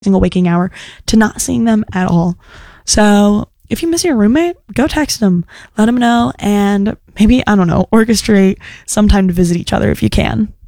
single waking hour to not seeing them at all. So if you miss your roommate, go text them, let them know, and maybe, I don't know, orchestrate some time to visit each other if you can.